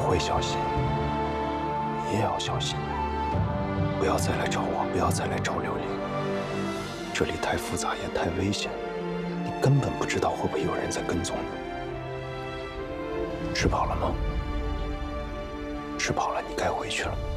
会小心，你也要小心，不要再来找我，不要再来找柳玲。这里太复杂，也太危险，你根本不知道会不会有人在跟踪你。吃饱了吗？吃饱了，你该回去了。